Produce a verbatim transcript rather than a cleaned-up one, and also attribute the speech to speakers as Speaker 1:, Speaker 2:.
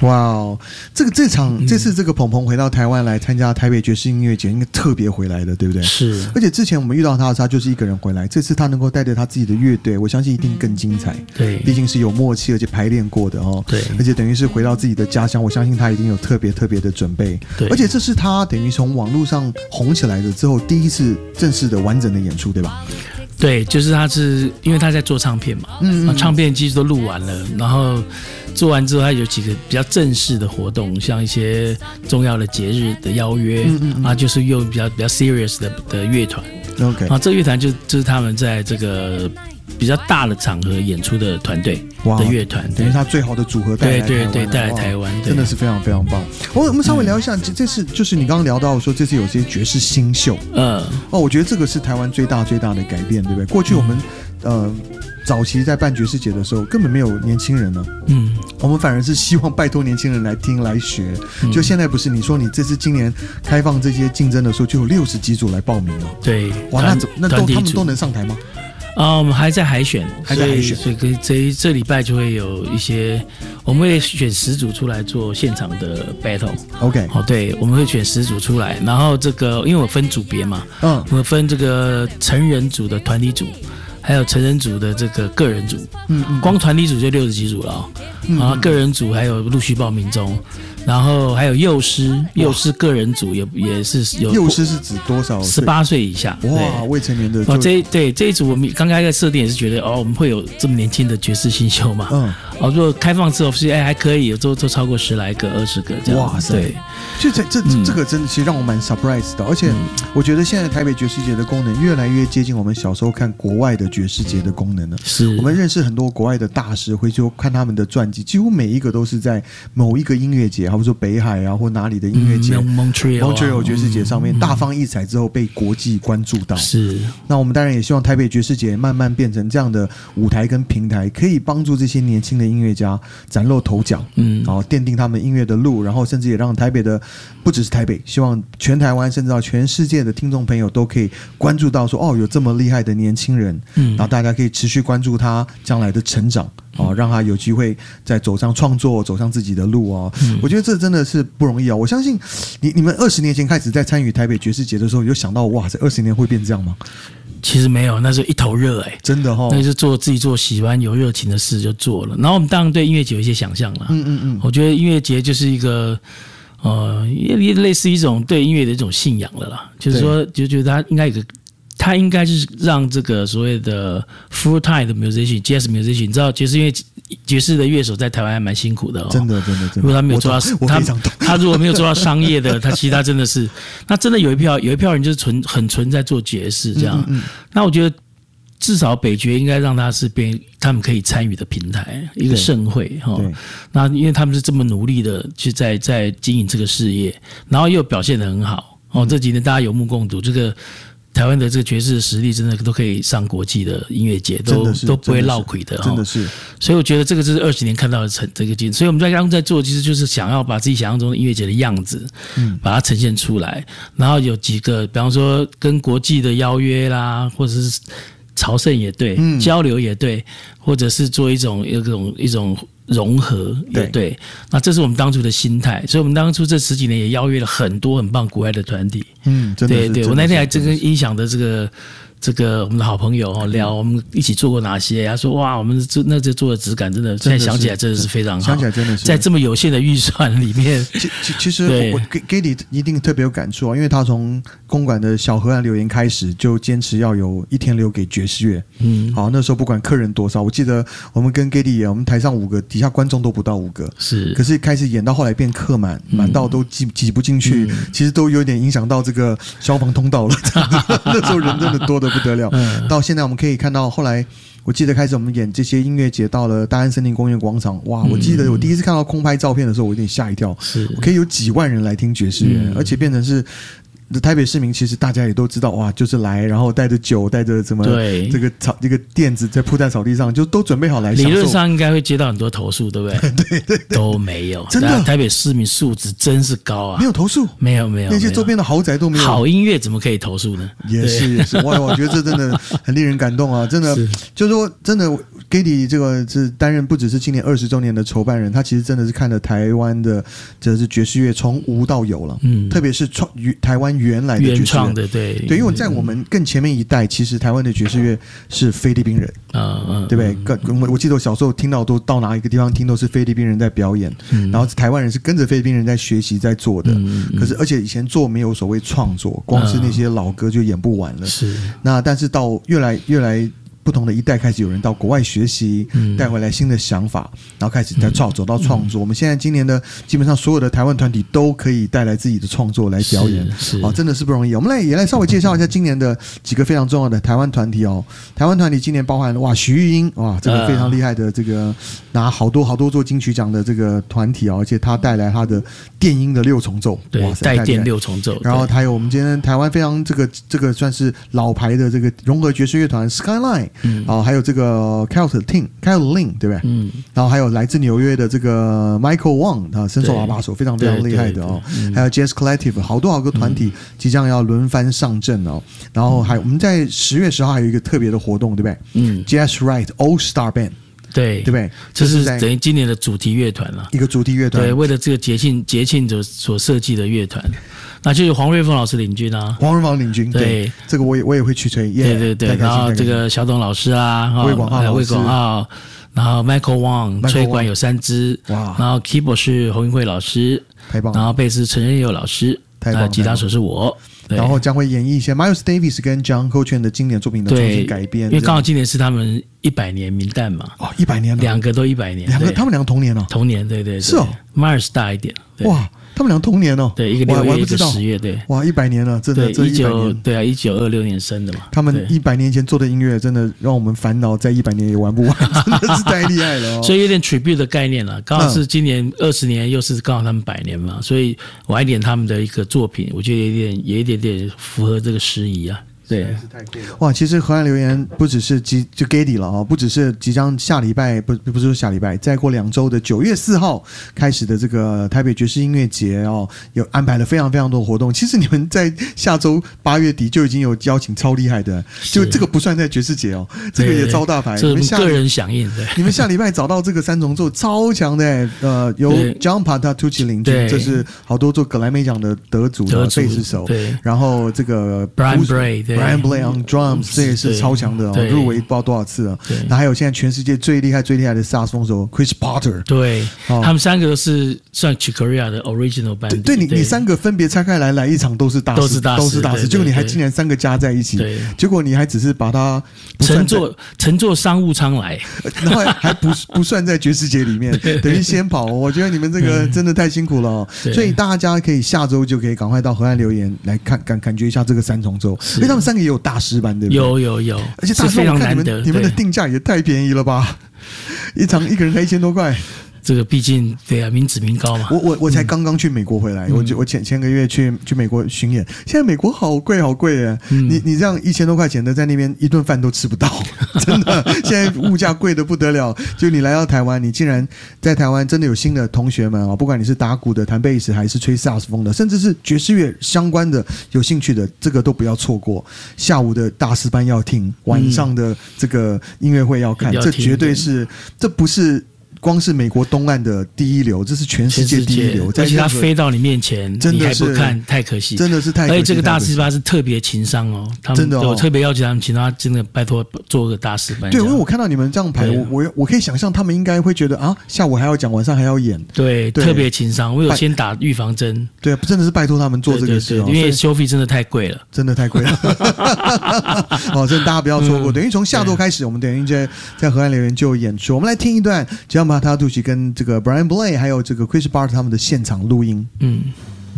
Speaker 1: 哇，这个这场、嗯、这次这个鹏鹏回到台湾来参加台北爵士音乐节，应该特别回来的，对不对？
Speaker 2: 是。
Speaker 1: 而且之前我们遇到他的时候，他就是一个人回来，这次他能够带着他自己的乐队，我相信一定更精彩。
Speaker 2: 对，
Speaker 1: 毕竟是有默契而且排练过的哦。
Speaker 2: 对，
Speaker 1: 而且等于是回到自己的家乡，我相信他一定有特别特别的准备。
Speaker 2: 对，
Speaker 1: 而且这是他等于从网络上红起来的之后第一次正式的完整的演出，对吧？
Speaker 2: 对，就是他是因为他在做唱片嘛，嗯嗯，唱片其实都录完了，然后做完之后，他有几个比较正式的活动，像一些重要的节日的邀约，嗯嗯嗯啊，就是用比较比较 serious 的的乐团
Speaker 1: ，OK，
Speaker 2: 啊，这个乐团就就是他们在这个比较大的场合演出的团队的乐团，
Speaker 1: 等于他最好的组合带来台湾，
Speaker 2: 对对对，带来台湾，
Speaker 1: 真的是非常非常棒。我我们稍微聊一下，这这次就是你刚刚聊到说这次有些爵士新秀，嗯，哦，我觉得这个是台湾最大最大的改变，对不对？过去我们、嗯、呃早期在办爵士节的时候，根本没有年轻人呢，嗯，我们反而是希望拜托年轻人来听来学。嗯、就现在不是你说你这次今年开放这些竞争的时候，就有六十几组来报名了，
Speaker 2: 对，
Speaker 1: 哇，那怎那都他们都能上台吗？
Speaker 2: 啊、呃，我们还在海选，
Speaker 1: 还在海选，
Speaker 2: 所以所以这这礼拜就会有一些，我们会选十组出来做现场的 battle。OK， 哦，对，我们会选十组出来，然后这个因为我分组别嘛，嗯，我们分这个成人组的团体组，还有成人组的这个个人组，嗯嗯，光团体组就六十几组了哦，嗯嗯，然后个人组还有陆续报名中。然后还有幼师，幼师个人组也也是有。
Speaker 1: 幼师是指多少岁？
Speaker 2: 十八岁以下。
Speaker 1: 哇，未成年的就。
Speaker 2: 哦，这对这一组我们刚开始设定也是觉得哦，我们会有这么年轻的爵士新秀嘛？嗯。哦，如果开放之后是哎还可以，有都都超过十来个、二十个这样。哇塞！对，
Speaker 1: 就这这、嗯、这个真的其实让我蛮 surprise 的，而且我觉得现在台北爵士节的功能越来越接近我们小时候看国外的爵士节的功能了。
Speaker 2: 是。
Speaker 1: 我们认识很多国外的大师，会就看他们的传记，几乎每一个都是在某一个音乐节，好比说北海啊。或哪里的音乐节、
Speaker 2: 嗯、Montreal、啊、
Speaker 1: Montreal 爵士节上面、嗯、大放异彩之后被国际关注到。
Speaker 2: 是，
Speaker 1: 那我们当然也希望台北爵士节慢慢变成这样的舞台跟平台，可以帮助这些年轻的音乐家崭露头角，嗯，然后奠定他们音乐的路，然后甚至也让台北的不只是台北，希望全台湾甚至到全世界的听众朋友都可以关注到说，哦，有这么厉害的年轻人，嗯，然后大家可以持续关注他将来的成长。哦，让他有机会再走上创作，走上自己的路哦。嗯、我觉得这真的是不容易啊！我相信你，你们二十年前开始在参与台北爵士节的时候，有想到哇，这二十年会变这样吗？
Speaker 2: 其实没有，那时候一头热哎、欸，
Speaker 1: 真的哦，
Speaker 2: 那就做自己做喜欢有热情的事就做了。然后我们当然对音乐节有一些想象啦，嗯嗯嗯，我觉得音乐节就是一个呃，也类似一种对音乐的一种信仰了啦，就是说就觉得它应该有个。他应该是让这个所谓的 full time 的 musician、jazz musician， 你知道爵士乐爵士的乐手在台湾还蛮辛苦的哦，
Speaker 1: 真的真的真的。
Speaker 2: 如果他没有做到，他他如果没有做到商业的，他其他真的是，那真的有一票有一票人就是纯很纯在做爵士这样。嗯嗯嗯，那我觉得至少北爵应该让他是变他们可以参与的平台，一个盛会哈。那因为他们是这么努力的去在在经营这个事业，然后又表现得很好哦。这几年大家有目共睹，这个。台湾的这个爵士的实力真的都可以上国际的音乐节，都都不会落亏的，
Speaker 1: 真的是。
Speaker 2: 所以我觉得这个就是二十年看到的成这个进，所以我们在刚刚在做，其实就是想要把自己想象中的音乐节的样子，嗯，把它呈现出来。然后有几个，比方说跟国际的邀约啦，或者是朝圣也对，嗯、交流也对，或者是做一种一种一种。融合也 对, 对，那这是我们当初的心态，所以我们当初这十几年也邀约了很多很棒国外的团体，嗯，真的是对对，我那天还这个音响的这个这个我们的好朋友哦聊，我们一起做过哪些？他说哇，我们这那这做的质感真的，现在想起来真的是非常好，
Speaker 1: 想起来真的是
Speaker 2: 在这么有限的预算里面，
Speaker 1: 其其其实我给给你一定特别有感触啊，因为他从公馆的小河岸留言开始就坚持要有一天留给爵士乐，嗯，好，那时候不管客人多少，我记得我们跟 Gady 我们台上五个，底下观众都不到五个，
Speaker 2: 是，
Speaker 1: 可是开始演到后来变客满，满到都挤挤不进去，嗯，其实都有点影响到这个消防通道了，那时候人真的多得不得了。嗯，到现在我们可以看到，后来我记得开始我们演这些音乐节到了大安森林公园广场，哇！我记得我第一次看到空拍照片的时候，我有点吓一跳，是，我可以有几万人来听爵士乐，嗯，而且变成是。台北市民其实大家也都知道，哇，就是来，然后带着酒，带着什么这个草这个垫子在铺在草地上，就都准备好来享受。
Speaker 2: 理论上应该会接到很多投诉，对不对？
Speaker 1: 对对对，
Speaker 2: 都没有，
Speaker 1: 真的。
Speaker 2: 台北市民素质真是高啊，
Speaker 1: 没有投诉，
Speaker 2: 没有没有，
Speaker 1: 那些周边的豪宅都没有。
Speaker 2: 好音乐怎么可以投诉呢？
Speaker 1: 也是也是，哇，我觉得这真的很令人感动啊！真的，就是说真的， Gady 这个是担任不只是今年二十周年的筹办人，他其实真的是看了台湾的这是爵士乐从无到有了，嗯，特别是创台湾原来的爵士乐
Speaker 2: 原创的，对
Speaker 1: 对，因为在我们更前面一代，其实台湾的爵士乐是菲律宾人，嗯嗯，对不对？我我记得我小时候听到都到哪一个地方听都是菲律宾人在表演，嗯、然后台湾人是跟着菲律宾人在学习在做的，嗯嗯、可是而且以前做没有所谓创作，光是那些老歌就演不完了，是、嗯。那但是到越来越来。不同的一代开始有人到国外学习，带回来新的想法，然后开始在创走到创作。我们现在今年的基本上所有的台湾团体都可以带来自己的创作来表演，哦，真的是不容易。我们来也来稍微介绍一下今年的几个非常重要的台湾团体哦。台湾团体今年包含哇徐玉英哇这个非常厉害的这个拿好多好多座金曲奖的这个团体哦，而且他带来他的电音的六重奏，
Speaker 2: 对，带电六重奏。
Speaker 1: 然后还有我们今天台湾非常这个这个算是老牌的这个融合爵士乐团 Skyline。嗯，啊，还有这个 Kelt Ting Kelt Lin 对不对？嗯，然后还有来自纽约的这个 Michael Wang 啊，伸手喇叭手非常非常厉害的哦，还有 Jazz Collective 好多好多团体即将要轮番上阵哦。然后还我们在十月十号还有一个特别的活动，对不对？嗯 ，Jazz Right All Star Band。
Speaker 2: 对，
Speaker 1: 对不对？
Speaker 2: 这是等于今年的主题乐团了，
Speaker 1: 一个主题乐团。
Speaker 2: 对，为了这个节庆节庆所所设计的乐团，那就是黄瑞凤老师领军啊，
Speaker 1: 黄瑞凤领军。
Speaker 2: 对，
Speaker 1: 对这个我也我也会去吹。
Speaker 2: 对对对，然后这个小董老师啊，
Speaker 1: 魏广浩老师，
Speaker 2: 魏广浩，然后 Michael Wang 吹管有三支，哇，然后 Keyboard 是洪英慧老师，
Speaker 1: 太棒，
Speaker 2: 然后贝斯陈仁佑老师，
Speaker 1: 太棒，
Speaker 2: 吉他手是我。
Speaker 1: 然后将会演绎一些 Miles Davis 跟 John Coltrane 的经典作品的重新改编，
Speaker 2: 因为刚好今年是他们一百年名旦嘛。
Speaker 1: 哦，一百年了，
Speaker 2: 两个都一百年，
Speaker 1: 两个他们两个同年哦，
Speaker 2: 同年，对对对，
Speaker 1: 是哦
Speaker 2: ，Miles 大一点，
Speaker 1: 哇，他们两个同年哦，
Speaker 2: 对，一个六月，一个十月，对，
Speaker 1: 哇，一百年了，真的，
Speaker 2: 对，一九，对啊，一九二六年生的嘛。
Speaker 1: 他们一百年前做的音乐，真的让我们烦恼，在一百年也玩不完，真的是太厉害了哦。
Speaker 2: 所以有点 tribute 的概念了，刚好是今年二十年，又是刚好他们百年嘛，所以晚一点他们的一个作品，我觉得有点，有一点点符合这个时宜啊。对，
Speaker 1: 哇，其实河岸留言不只是即就 Gady 了啊，不只是即将下礼拜不不是说下礼拜，再过两周的九月四号开始的这个台北爵士音乐节哦，有安排了非常非常多的活动。其实你们在下周八月底就已经有邀请超厉害的，就这个不算在爵士节哦，这个也超大牌。
Speaker 2: 你们个人响应对，
Speaker 1: 你们下礼拜找到这个三重奏超强的，呃，由 John Patitucci 领军，这是好多做格莱美奖的得主的贝斯手，
Speaker 2: 对，
Speaker 1: 然后这个
Speaker 2: Brian Bray。
Speaker 1: Brian Blay on drums， 这也是超强的哦，入围不知道多少次了。那还有现在全世界最厉害、最厉害的萨克斯风手 Chris Potter，
Speaker 2: 对，哦、他们三个都是算 Chick Corea 的 original band。
Speaker 1: 对，对你你三个分别拆开来来一场都是大师，
Speaker 2: 都是大师，
Speaker 1: 都是大师。结果你还竟然三个加在一起，结果你还只是把它
Speaker 2: 乘坐乘坐商务舱来，
Speaker 1: 然后还不不算在爵士节里面，等于先跑。我觉得你们这个真的太辛苦了、哦，所以大家可以下周就可以赶快到河岸留言来看感感觉一下这个三重奏，因为他们三个也有大师班，对不对？
Speaker 2: 有有有，
Speaker 1: 而且大师班我看你们你们的定价也太便宜了吧，一场一个人才一千多块。
Speaker 2: 这个毕竟对啊，民脂民膏嘛。
Speaker 1: 我我我才刚刚去美国回来，嗯、我就我前前个月去去美国巡演，现在美国好贵好贵耶！嗯、你你这样一千多块钱的在那边一顿饭都吃不到，真的，现在物价贵的不得了。就你来到台湾，你竟然在台湾真的有新的同学们啊，不管你是打鼓的、弹贝斯还是吹萨克斯风的，甚至是爵士乐相关的有兴趣的，这个都不要错过。下午的大师班要听，晚上的这个音乐会要看，嗯、这绝对是，这不是。光是美国东岸的第一流，这是全世界第一流，
Speaker 2: 而且他飞到你面前，真的是你还不看，太可惜，
Speaker 1: 真的是太可惜。
Speaker 2: 而且这个大师班是特别情商哦，他们真的、哦、我特别要求他们，请他真的拜托做个大师班。
Speaker 1: 对，因为我看到你们这样排，我我我可以想象他们应该会觉得啊，下午还要讲，晚上还要演，
Speaker 2: 对，对特别情商。我有先打预防针，
Speaker 1: 对，真的是拜托他们做这个事、哦，
Speaker 2: 对对对，因为收费真的太贵了，
Speaker 1: 真的太贵了。哦，所以大家不要错过。嗯、等于从下周开始，我们等于在在河岸留言就有演出，我们来听一段 John Patitucci 跟这个 Brian Blay 还有这个 Chris Potter 他们的现场录音。嗯。